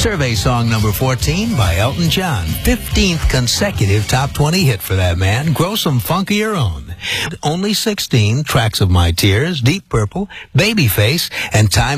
Survey song number 14 by Elton John. 15th consecutive top 20 hit for that man. Grow some funk of your own. Only 16 tracks of My Tears, Deep Purple, Babyface, and Time